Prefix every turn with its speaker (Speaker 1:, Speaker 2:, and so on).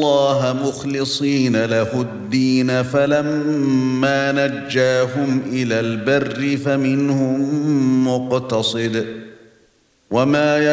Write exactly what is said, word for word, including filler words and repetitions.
Speaker 1: اللَّهَ مُخْلِصِينَ لَهُ الدِّينَ فَلَمَّا نَجَّاهُمْ إِلَى الْبَرِّ فَمِنْهُم مُّقْتَصِدٌ وَمَا